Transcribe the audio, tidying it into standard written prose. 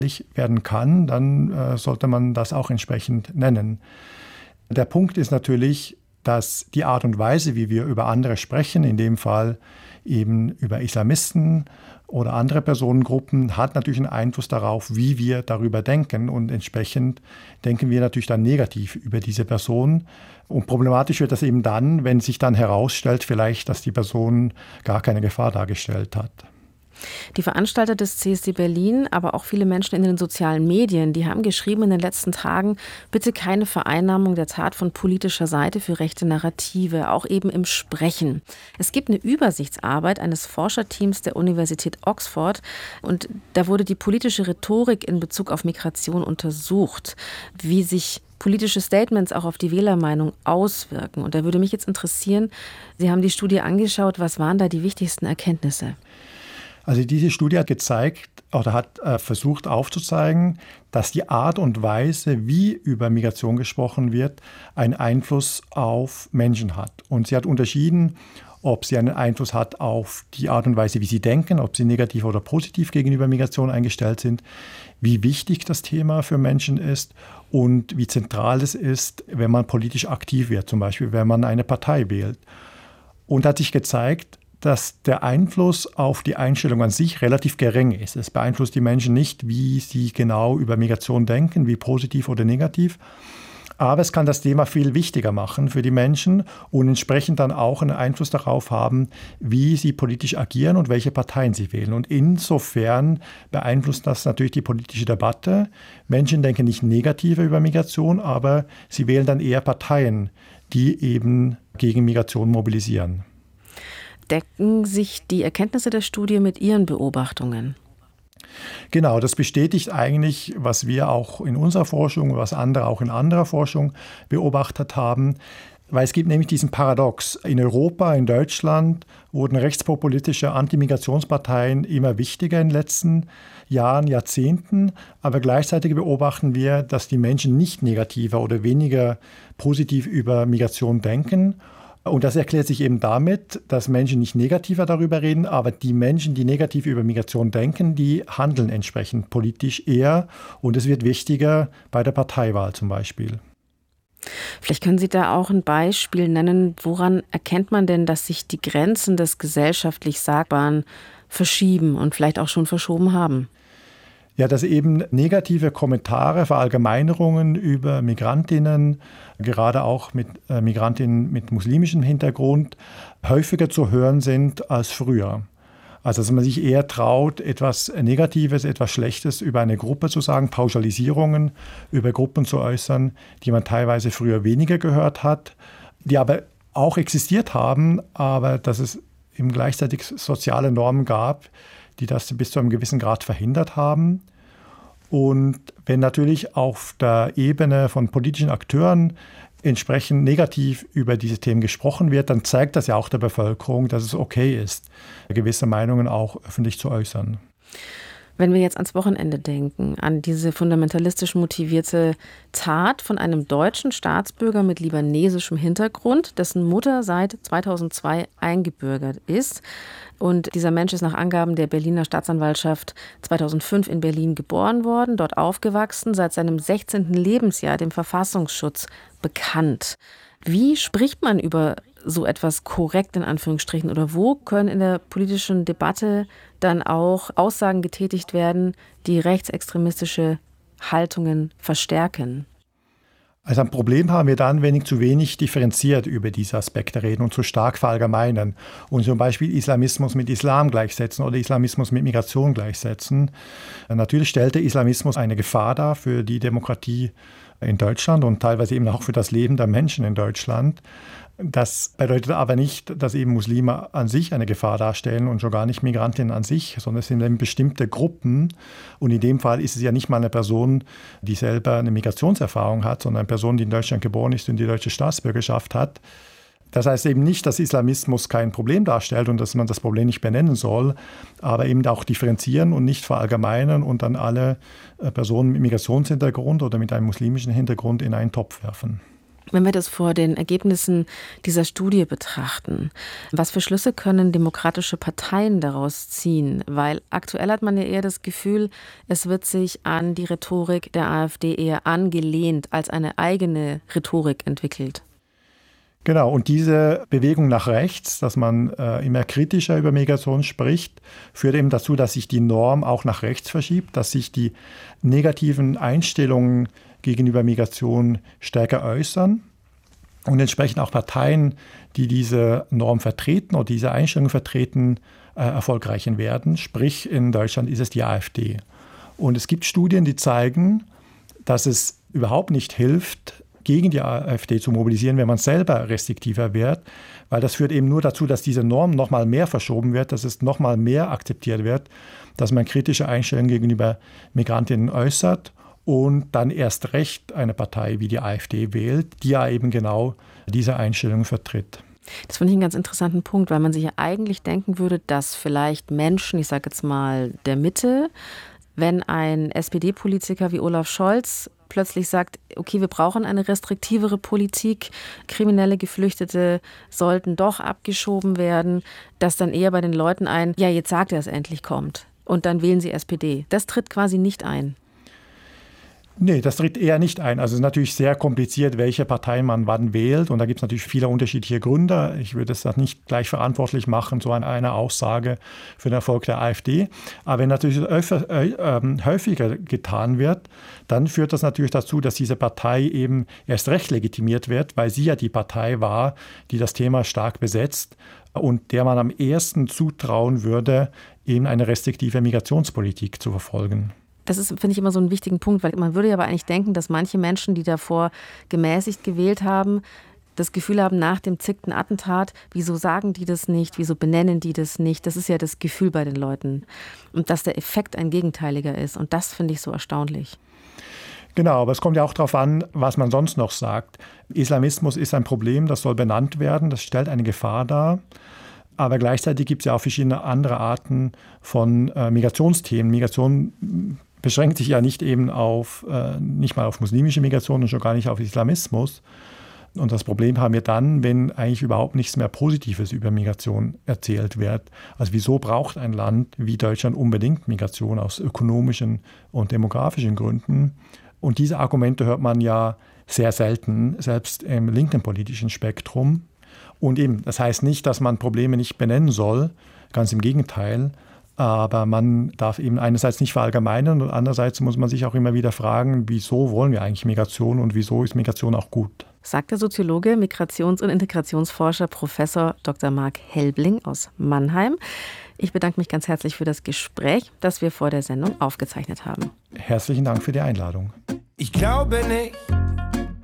werden kann, dann sollte man das auch entsprechend nennen. Der Punkt ist natürlich, dass die Art und Weise, wie wir über andere sprechen, in dem Fall eben über Islamisten oder andere Personengruppen, hat natürlich einen Einfluss darauf, wie wir darüber denken. Und entsprechend denken wir natürlich dann negativ über diese Person. Und problematisch wird das eben dann, wenn sich dann herausstellt, vielleicht, dass die Person gar keine Gefahr dargestellt hat. Die Veranstalter des CSD Berlin, aber auch viele Menschen in den sozialen Medien, die haben geschrieben in den letzten Tagen, bitte keine Vereinnahmung der Tat von politischer Seite für rechte Narrative, auch eben im Sprechen. Es gibt eine Übersichtsarbeit eines Forscherteams der Universität Oxford und da wurde die politische Rhetorik in Bezug auf Migration untersucht, wie sich politische Statements auch auf die Wählermeinung auswirken. Und da würde mich jetzt interessieren, Sie haben die Studie angeschaut, was waren da die wichtigsten Erkenntnisse? Also diese Studie hat gezeigt oder hat versucht aufzuzeigen, dass die Art und Weise, wie über Migration gesprochen wird, einen Einfluss auf Menschen hat. Und sie hat unterschieden, ob sie einen Einfluss hat auf die Art und Weise, wie sie denken, ob sie negativ oder positiv gegenüber Migration eingestellt sind, wie wichtig das Thema für Menschen ist und wie zentral es ist, wenn man politisch aktiv wird, zum Beispiel wenn man eine Partei wählt. Und hat sich gezeigt, dass der Einfluss auf die Einstellung an sich relativ gering ist. Es beeinflusst die Menschen nicht, wie sie genau über Migration denken, wie positiv oder negativ. Aber es kann das Thema viel wichtiger machen für die Menschen und entsprechend dann auch einen Einfluss darauf haben, wie sie politisch agieren und welche Parteien sie wählen. Und insofern beeinflusst das natürlich die politische Debatte. Menschen denken nicht negativer über Migration, aber sie wählen dann eher Parteien, die eben gegen Migration mobilisieren. Decken sich die Erkenntnisse der Studie mit Ihren Beobachtungen? Genau, das bestätigt eigentlich, was wir auch in unserer Forschung, was andere auch in anderer Forschung beobachtet haben. Weil es gibt nämlich diesen Paradox. In Europa, in Deutschland wurden rechtspopulistische Antimigrationsparteien immer wichtiger in den letzten Jahren, Jahrzehnten. Aber gleichzeitig beobachten wir, dass die Menschen nicht negativer oder weniger positiv über Migration denken. Und das erklärt sich eben damit, dass Menschen nicht negativer darüber reden, aber die Menschen, die negativ über Migration denken, die handeln entsprechend politisch eher. Und es wird wichtiger bei der Parteiwahl zum Beispiel. Vielleicht können Sie da auch ein Beispiel nennen. Woran erkennt man denn, dass sich die Grenzen des gesellschaftlich Sagbaren verschieben und vielleicht auch schon verschoben haben? Ja, dass eben negative Kommentare, Verallgemeinerungen über Migrantinnen, gerade auch mit Migrantinnen mit muslimischem Hintergrund, häufiger zu hören sind als früher. Also dass man sich eher traut, etwas Negatives, etwas Schlechtes über eine Gruppe zu sagen, Pauschalisierungen über Gruppen zu äußern, die man teilweise früher weniger gehört hat, die aber auch existiert haben, aber dass es eben gleichzeitig soziale Normen gab, die das bis zu einem gewissen Grad verhindert haben. Und wenn natürlich auf der Ebene von politischen Akteuren entsprechend negativ über diese Themen gesprochen wird, dann zeigt das ja auch der Bevölkerung, dass es okay ist, gewisse Meinungen auch öffentlich zu äußern. Wenn wir jetzt ans Wochenende denken, an diese fundamentalistisch motivierte Tat von einem deutschen Staatsbürger mit libanesischem Hintergrund, dessen Mutter seit 2002 eingebürgert ist. Und dieser Mensch ist nach Angaben der Berliner Staatsanwaltschaft 2005 in Berlin geboren worden, dort aufgewachsen, seit seinem 16. Lebensjahr dem Verfassungsschutz bekannt. Wie spricht man über so etwas korrekt in Anführungsstrichen oder wo können in der politischen Debatte dann auch Aussagen getätigt werden, die rechtsextremistische Haltungen verstärken? Also ein Problem haben wir dann, wenn ich zu wenig differenziert über diese Aspekte reden und zu stark verallgemeinern und zum Beispiel Islamismus mit Islam gleichsetzen oder Islamismus mit Migration gleichsetzen. Natürlich stellt der Islamismus eine Gefahr dar für die Demokratie in Deutschland und teilweise eben auch für das Leben der Menschen in Deutschland. Das bedeutet aber nicht, dass eben Muslime an sich eine Gefahr darstellen und schon gar nicht Migrantinnen an sich, sondern es sind eben bestimmte Gruppen. Und in dem Fall ist es ja nicht mal eine Person, die selber eine Migrationserfahrung hat, sondern eine Person, die in Deutschland geboren ist und die deutsche Staatsbürgerschaft hat. Das heißt eben nicht, dass Islamismus kein Problem darstellt und dass man das Problem nicht benennen soll, aber eben auch differenzieren und nicht verallgemeinern und dann alle Personen mit Migrationshintergrund oder mit einem muslimischen Hintergrund in einen Topf werfen. Wenn wir das vor den Ergebnissen dieser Studie betrachten, was für Schlüsse können demokratische Parteien daraus ziehen? Weil aktuell hat man ja eher das Gefühl, es wird sich an die Rhetorik der AfD eher angelehnt, als eine eigene Rhetorik entwickelt. Genau, und diese Bewegung nach rechts, dass man immer kritischer über Migration spricht, führt eben dazu, dass sich die Norm auch nach rechts verschiebt, dass sich die negativen Einstellungen gegenüber Migration stärker äußern und entsprechend auch Parteien, die diese Norm vertreten oder diese Einstellung vertreten, erfolgreich werden. Sprich, in Deutschland ist es die AfD. Und es gibt Studien, die zeigen, dass es überhaupt nicht hilft, gegen die AfD zu mobilisieren, wenn man selber restriktiver wird, weil das führt eben nur dazu, dass diese Norm noch mal mehr verschoben wird, dass es noch mal mehr akzeptiert wird, dass man kritische Einstellungen gegenüber Migrantinnen äußert und dann erst recht eine Partei wie die AfD wählt, die ja eben genau diese Einstellung vertritt. Das finde ich einen ganz interessanten Punkt, weil man sich ja eigentlich denken würde, dass vielleicht Menschen, ich sage jetzt mal der Mitte, wenn ein SPD-Politiker wie Olaf Scholz plötzlich sagt, okay, wir brauchen eine restriktivere Politik, kriminelle Geflüchtete sollten doch abgeschoben werden, dass dann eher bei den Leuten ja, jetzt sagt er es endlich, kommt. Und dann wählen sie SPD. Das tritt quasi nicht ein. Nee, das tritt eher nicht ein. Also es ist natürlich sehr kompliziert, welche Partei man wann wählt. Und da gibt es natürlich viele unterschiedliche Gründe. Ich würde es nicht gleich verantwortlich machen, so an einer Aussage für den Erfolg der AfD. Aber wenn natürlich häufiger getan wird, dann führt das natürlich dazu, dass diese Partei eben erst recht legitimiert wird, weil sie ja die Partei war, die das Thema stark besetzt und der man am ehesten zutrauen würde, eben eine restriktive Migrationspolitik zu verfolgen. Das ist, finde ich, immer so einen wichtigen Punkt, weil man würde ja aber eigentlich denken, dass manche Menschen, die davor gemäßigt gewählt haben, das Gefühl haben, nach dem zickten Attentat, wieso sagen die das nicht, wieso benennen die das nicht? Das ist ja das Gefühl bei den Leuten. Und dass der Effekt ein gegenteiliger ist. Und das finde ich so erstaunlich. Genau, aber es kommt ja auch darauf an, was man sonst noch sagt. Islamismus ist ein Problem, das soll benannt werden, das stellt eine Gefahr dar. Aber gleichzeitig gibt es ja auch verschiedene andere Arten von Migrationsthemen. Migration beschränkt sich ja nicht eben nicht mal auf muslimische Migration und schon gar nicht auf Islamismus. Und das Problem haben wir dann, wenn eigentlich überhaupt nichts mehr Positives über Migration erzählt wird. Also wieso braucht ein Land wie Deutschland unbedingt Migration aus ökonomischen und demografischen Gründen? Und diese Argumente hört man ja sehr selten, selbst im linken politischen Spektrum. Und eben, das heißt nicht, dass man Probleme nicht benennen soll, ganz im Gegenteil. Aber man darf eben einerseits nicht verallgemeinern und andererseits muss man sich auch immer wieder fragen, wieso wollen wir eigentlich Migration und wieso ist Migration auch gut? Sagt der Soziologe, Migrations- und Integrationsforscher Professor Dr. Marc Helbling aus Mannheim. Ich bedanke mich ganz herzlich für das Gespräch, das wir vor der Sendung aufgezeichnet haben. Herzlichen Dank für die Einladung. Ich glaube nicht,